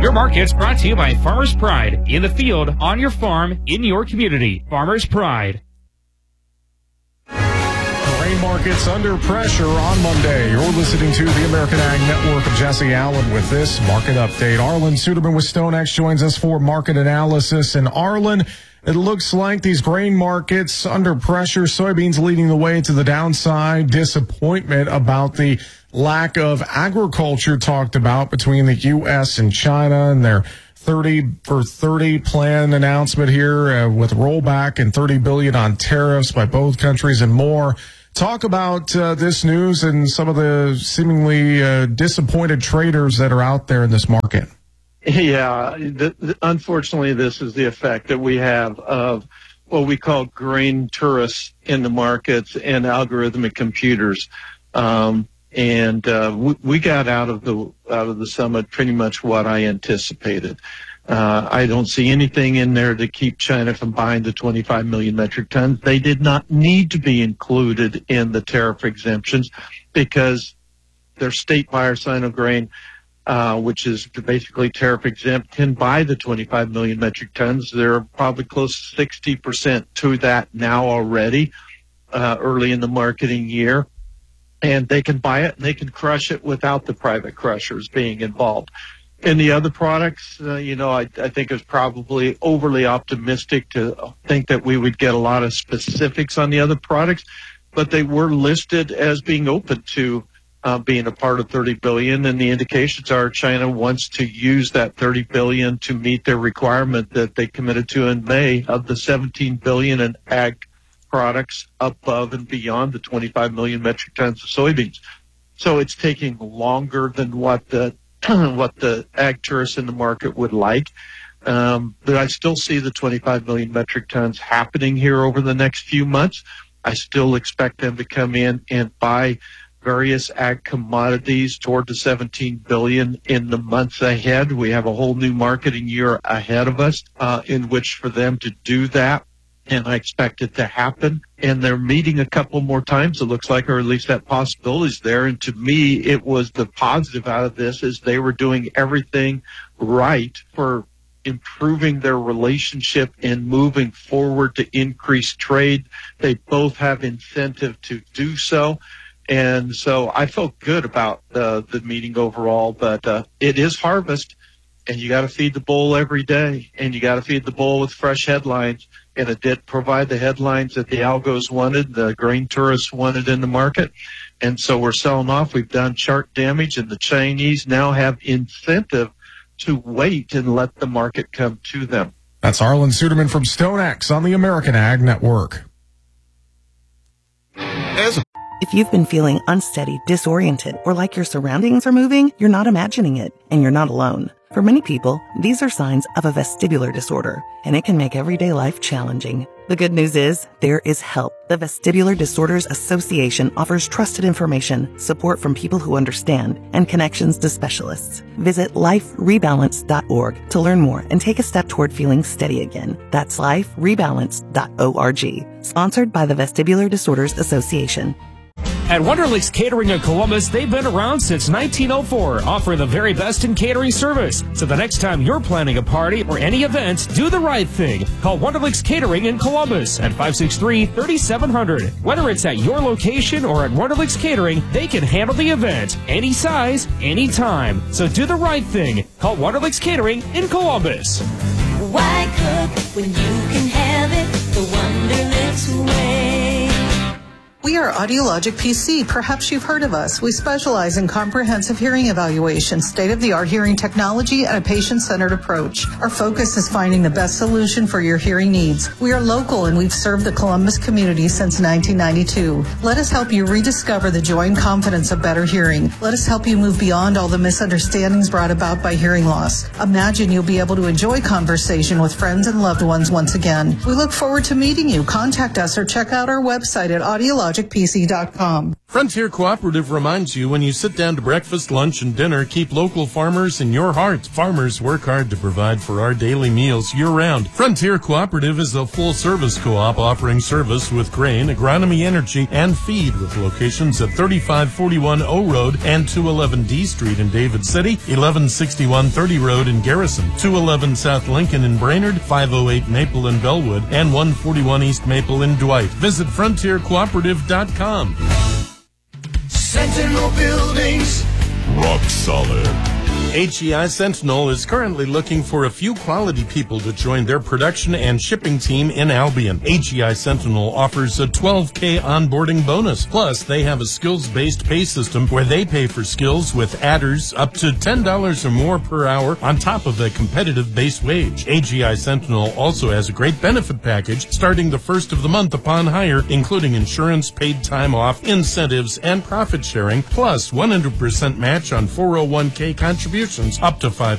Your market's brought to you by Farmers Pride. In the field, on your farm, in your community. Farmers Pride. Grain markets under pressure on Monday. You're listening to the American Ag Network. Jesse Allen with this market update. Arlan Suderman with StoneX joins us for market analysis. And Arlan, it looks like these grain markets under pressure. Soybeans leading the way to the downside. Disappointment about the lack of agriculture talked about between the U.S. and China and their 30 for 30 plan announcement here with rollback and $30 billion on tariffs by both countries and more. Talk about this news and some of the seemingly disappointed traders that are out there in this market. Yeah, unfortunately, this is the effect that we have of what we call grain tourists in the markets and algorithmic computers. We got out of the summit pretty much what I anticipated. I don't see anything in there to keep China from buying the 25 million metric tons. They did not need to be included in the tariff exemptions because their state buyer, Sinograin, which is basically tariff exempt, can buy the 25 million metric tons. They're probably close to 60% to that now already, early in the marketing year. And they can buy it and they can crush it without the private crushers being involved. In the other products, I think it was probably overly optimistic to think that we would get a lot of specifics on the other products, but they were listed as being open to being a part of $30 billion, and the indications are China wants to use that $30 billion to meet their requirement that they committed to in May of the $17 billion in ag products above and beyond the 25 million metric tons of soybeans. So it's taking longer than what the ag tourists in the market would like. But I still see the 25 million metric tons happening here over the next few months. I still expect them to come in and buy various ag commodities toward the 17 billion in the months ahead. We have a whole new marketing year ahead of us in which for them to do that. And I expect it to happen. And they're meeting a couple more times, it looks like, or at least that possibility is there. And to me, it was the positive out of this is they were doing everything right for improving their relationship and moving forward to increase trade. They both have incentive to do so. And so I felt good about the meeting overall, but it is harvest, and you got to feed the bull every day, and you got to feed the bull with fresh headlines. And it did provide the headlines that the algos wanted, the grain tourists wanted in the market. And so we're selling off. We've done chart damage, and the Chinese now have incentive to wait and let the market come to them. That's Arlan Suderman from StoneX on the American Ag Network. If you've been feeling unsteady, disoriented, or like your surroundings are moving, you're not imagining it, and you're not alone. For many people, these are signs of a vestibular disorder, and it can make everyday life challenging. The good news is, there is help. The Vestibular Disorders Association offers trusted information, support from people who understand, and connections to specialists. Visit liferebalance.org to learn more and take a step toward feeling steady again. That's liferebalance.org. Sponsored by the Vestibular Disorders Association. At Wonderlicks Catering in Columbus, they've been around since 1904, offering the very best in catering service. So the next time you're planning a party or any event, do the right thing. Call Wonderlicks Catering in Columbus at 563-3700. Whether it's at your location or at Wonderlicks Catering, they can handle the event, any size, anytime. So do the right thing. Call Wonderlicks Catering in Columbus. Why cook when you can have it the Wonderlicks way? We are Audiologic PC. Perhaps you've heard of us. We specialize in comprehensive hearing evaluation, state-of-the-art hearing technology, and a patient-centered approach. Our focus is finding the best solution for your hearing needs. We are local, and we've served the Columbus community since 1992. Let us help you rediscover the joy and confidence of better hearing. Let us help you move beyond all the misunderstandings brought about by hearing loss. Imagine you'll be able to enjoy conversation with friends and loved ones once again. We look forward to meeting you. Contact us or check out our website at Audiologic audiologicpc.com. Frontier Cooperative reminds you when you sit down to breakfast, lunch, and dinner, keep local farmers in your heart. Farmers work hard to provide for our daily meals year-round. Frontier Cooperative is a full-service co-op offering service with grain, agronomy, energy, and feed with locations at 3541 O Road and 211 D Street in David City, 1161 30 Road in Garrison, 211 South Lincoln in Brainerd, 508 Maple in Bellwood, and 141 East Maple in Dwight. Visit frontiercooperative.com. Sentinel Buildings, rock solid. HEI Sentinel is currently looking for a few quality people to join their production and shipping team in Albion. HEI Sentinel offers a $12K onboarding bonus. Plus, they have a skills-based pay system where they pay for skills with adders up to $10 or more per hour on top of a competitive base wage. HEI Sentinel also has a great benefit package starting the first of the month upon hire, including insurance, paid time off, incentives, and profit sharing, plus 100% match on 401K contributions up to $5,000.